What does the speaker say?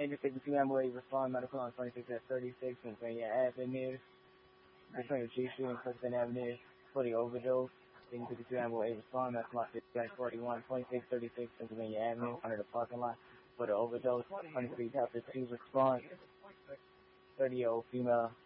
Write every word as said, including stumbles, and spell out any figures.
Agent fifty-two ambulance respond medical on twenty-six at thirty-six Pennsylvania Avenue. Returning to G Street and Clifton Avenue for the overdose. Agent fifty-two ambulance respond medical on fifty-six forty-one twenty-six thirty-six Pennsylvania Avenue under the parking lot for the overdose. twenty-three Delta two response. thirty-year-old female